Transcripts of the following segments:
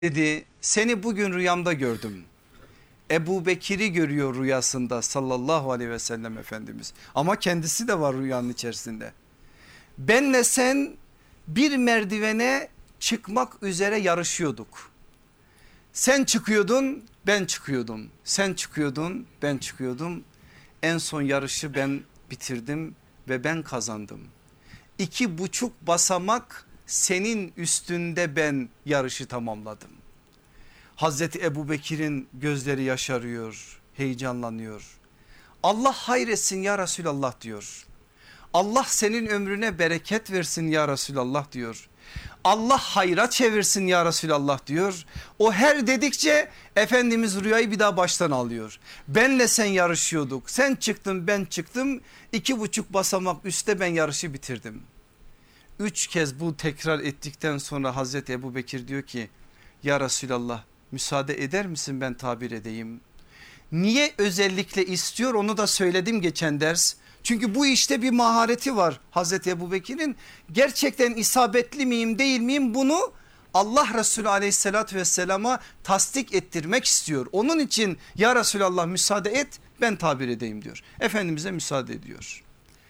dedi, seni bugün rüyamda gördüm. Ebu Bekir'i görüyor rüyasında sallallahu aleyhi ve sellem Efendimiz. Ama kendisi de var rüyanın içerisinde. Benle sen bir merdivene çıkmak üzere yarışıyorduk. Sen çıkıyordun, ben çıkıyordum. Sen çıkıyordun, ben çıkıyordum. En son yarışı ben bitirdim ve ben kazandım. 2,5 basamak senin üstünde ben yarışı tamamladım. Hazreti Ebu Bekir'in gözleri yaşarıyor, heyecanlanıyor. Allah hayretsin ya Resulallah diyor. Allah senin ömrüne bereket versin ya Resulallah diyor. Allah hayra çevirsin ya Resulallah diyor. O her dedikçe Efendimiz rüyayı bir daha baştan alıyor. Benle sen yarışıyorduk, sen çıktın ben çıktım, 2,5 basamak üstte ben yarışı bitirdim. 3 kez bu tekrar ettikten sonra Hazreti Ebu Bekir diyor ki ya Resulallah müsaade eder misin ben tabir edeyim. Niye özellikle istiyor onu da söyledim geçen ders. Çünkü bu işte bir mahareti var Hazreti Ebu Bekir'in. Gerçekten isabetli miyim değil miyim bunu Allah Resulü aleyhissalatü vesselama tasdik ettirmek istiyor. Onun için ya Resulallah müsaade et ben tabir edeyim diyor. Efendimiz'e müsaade ediyor.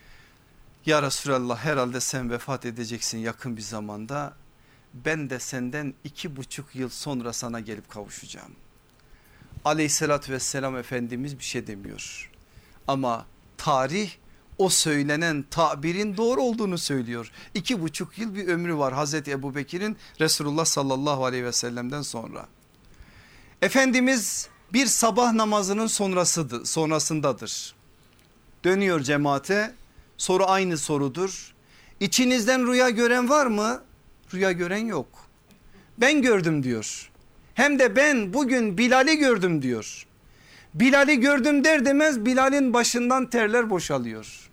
Ya Resulallah herhalde sen vefat edeceksin yakın bir zamanda. Ben de senden 2,5 yıl sonra sana gelip kavuşacağım. Aleyhissalatü vesselam Efendimiz bir şey demiyor. Ama tarih o söylenen tabirin doğru olduğunu söylüyor. 2,5 yıl bir ömrü var Hazreti Ebu Bekir'in Resulullah sallallahu aleyhi ve sellem'den sonra. Efendimiz bir sabah namazının sonrasındadır. Dönüyor cemaate, soru aynı sorudur. İçinizden rüya gören var mı? Rüya gören yok. Ben gördüm diyor. Hem de ben bugün Bilal'i gördüm diyor. Bilal'i gördüm der demez Bilal'in başından terler boşalıyor.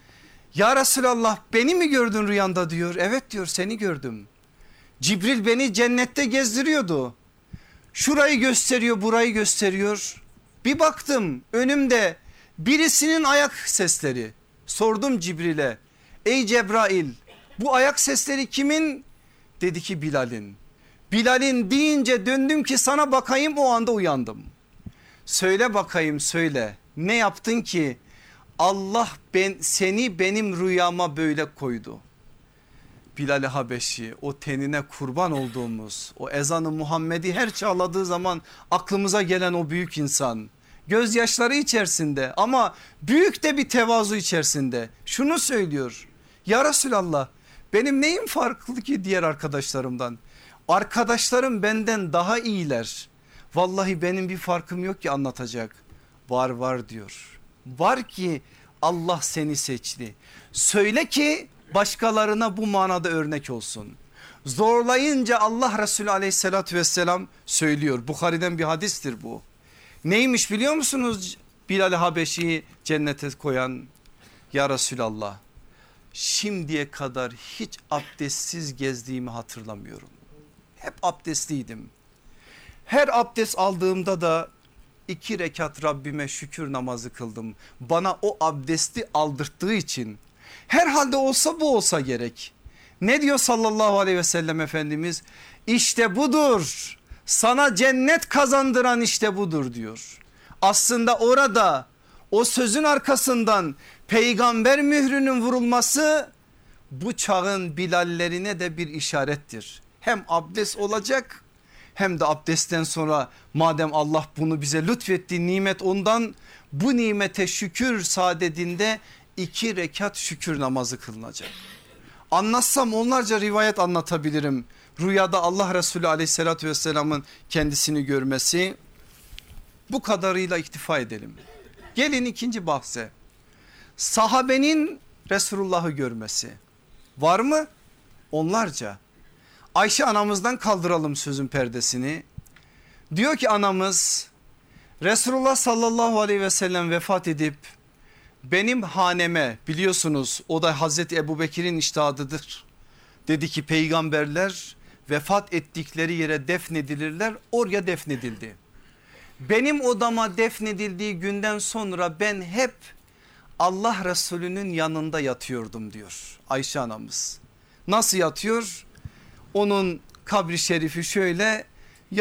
Ya Resulallah beni mi gördün rüyanda diyor. Evet diyor seni gördüm. Cibril beni cennette gezdiriyordu. Şurayı gösteriyor, burayı gösteriyor. Bir baktım önümde birisinin ayak sesleri. Sordum Cibril'e, ey Cebrail bu ayak sesleri kimin? Dedi ki Bilal'in. Bilal'in deyince döndüm ki sana bakayım, o anda uyandım. Söyle bakayım söyle, ne yaptın ki Allah seni benim rüyama böyle koydu? Bilal-i Habeşi, o tenine kurban olduğumuz, o ezanı Muhammed'i her çağladığı zaman aklımıza gelen o büyük insan, gözyaşları içerisinde ama büyük de bir tevazu içerisinde şunu söylüyor: ya Resulallah benim neyim farklı ki diğer arkadaşlarımdan? Arkadaşlarım benden daha iyiler. Vallahi benim bir farkım yok ki anlatacak. Var diyor. Var ki Allah seni seçti. Söyle ki başkalarına bu manada örnek olsun. Zorlayınca Allah Resulü aleyhissalatü vesselam söylüyor. Bukhari'den bir hadistir bu. Neymiş biliyor musunuz Bilal-i Habeşi'yi cennete koyan? Ya Resulallah şimdiye kadar hiç abdestsiz gezdiğimi hatırlamıyorum. Hep abdestliydim. Her abdest aldığımda da 2 rekat Rabbime şükür namazı kıldım. Bana o abdesti aldırttığı için. Herhalde olsa bu olsa gerek. Ne diyor sallallahu aleyhi ve sellem Efendimiz? İşte budur. Sana cennet kazandıran işte budur diyor. Aslında orada o sözün arkasından peygamber mührünün vurulması bu çağın Bilallerine de bir işarettir. Hem abdest olacak hem de abdestten sonra madem Allah bunu bize lütfetti, nimet ondan, bu nimete şükür saadetinde 2 rekat şükür namazı kılınacak. Anlatsam onlarca rivayet anlatabilirim. Rüyada Allah Resulü aleyhissalatü vesselamın kendisini görmesi, bu kadarıyla iktifa edelim. Gelin ikinci bahse, sahabenin Resulullah'ı görmesi var mı? Onlarca. Ayşe anamızdan kaldıralım sözün perdesini. Diyor ki anamız, Resulullah sallallahu aleyhi ve sellem vefat edip benim haneme, biliyorsunuz o da Hazreti Ebu Bekir'in içtihadıdır. Dedi ki peygamberler vefat ettikleri yere defnedilirler, oraya defnedildi. Benim odama defnedildiği günden sonra ben hep Allah Resulü'nün yanında yatıyordum diyor Ayşe anamız. Nasıl yatıyor? Onun kabri şerifi şöyle,